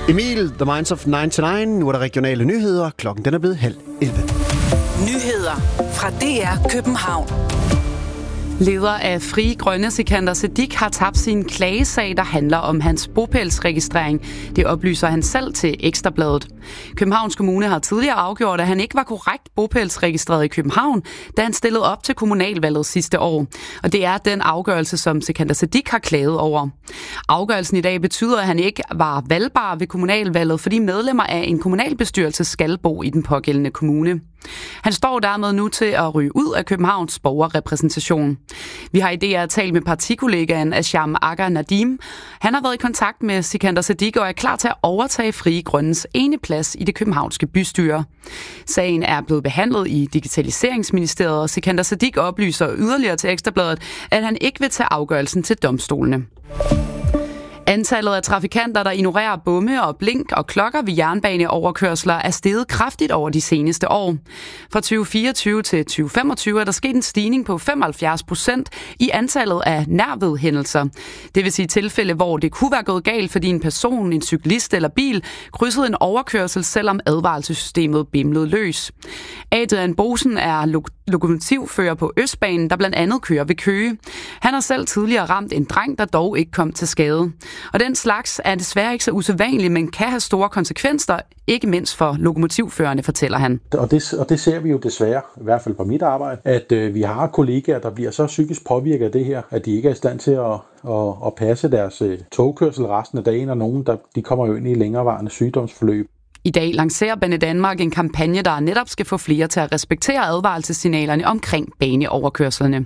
Emil, The Minds of 99. Nu er der regionale nyheder. Klokken den er blevet 10:30. Nyheder fra DR København. Leder af Frie Grønne, Sikander Siddique, har tabt sin klagesag, der handler om hans bopælsregistrering. Det oplyser han selv til Ekstra Bladet. Københavns Kommune har tidligere afgjort, at han ikke var korrekt bopælsregistreret i København, da han stillede op til kommunalvalget sidste år. Og det er den afgørelse, som Sikander Siddique har klaget over. Afgørelsen i dag betyder, at han ikke var valgbar ved kommunalvalget, fordi medlemmer af en kommunalbestyrelse skal bo i den pågældende kommune. Han står dermed nu til at ryge ud af Københavns borgerrepræsentation. Vi har i DR talt med partikollegaen Asham Agha Nadim. Han har været i kontakt med Sikander Siddique og er klar til at overtage Frie Grønnes ene plads i det københavnske bystyre. Sagen er blevet behandlet i Digitaliseringsministeriet, og Sikander Siddique oplyser yderligere til Ekstra Bladet, at han ikke vil tage afgørelsen til domstolene. Antallet af trafikanter, der ignorerer bomme og blink og klokker ved jernbaneoverkørsler, er steget kraftigt over de seneste år. Fra 2024 til 2025 er der sket en stigning på 75% i antallet af nærvedhændelser. Det vil sige tilfælde, hvor det kunne være gået galt, fordi en person, en cyklist eller bil krydsede en overkørsel, selvom advarselssystemet bimlede løs. Adrian Bosen er lokomotivfører på Østbanen, der blandt andet kører ved Køge. Han har selv tidligere ramt en dreng, der dog ikke kom til skade. Og den slags er desværre ikke så usædvanligt, men kan have store konsekvenser, ikke mindst for lokomotivførerne, fortæller han. Og det ser vi jo desværre, i hvert fald på mit arbejde, at vi har kollegaer, der bliver så psykisk påvirket af det her, at de ikke er i stand til at passe deres togkørsel resten af dagen, og nogen, de kommer jo ind i længerevarende sygdomsforløb. I dag lancerer Banedanmark en kampagne, der netop skal få flere til at respektere advarselssignalerne omkring baneoverkørslerne.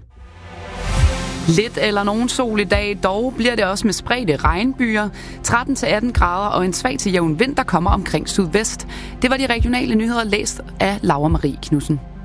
Lidt eller nogen sol i dag, dog bliver det også med spredte regnbyer. 13-18 grader og en svag til jævn vind, der kommer omkring sydvest. Det var de regionale nyheder læst af Laura Marie Knudsen.